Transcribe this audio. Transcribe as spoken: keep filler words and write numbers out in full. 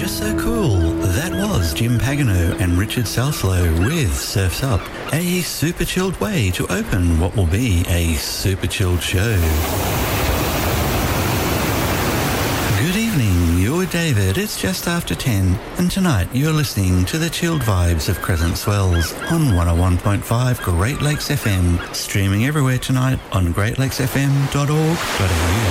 Just so cool. That was Jim Pagano and Richard Salslow with Surf's Up, a super chilled way to open what will be a super chilled show. Good evening, you're David. It's just after ten, and tonight you're listening to the chilled vibes of Crescent Swells on one oh one point five Great Lakes F M, streaming everywhere tonight on great lakes f m dot org dot a u.